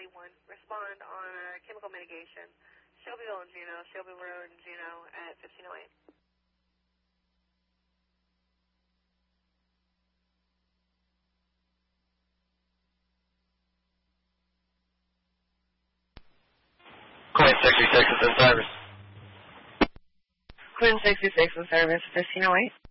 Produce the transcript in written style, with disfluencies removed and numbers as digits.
1091. Respond on chemical mitigation. Shelbyville and Juneau, Shelby Road and Juneau at 1508. Queen 66 is in service. Queen 66 in service, 1508.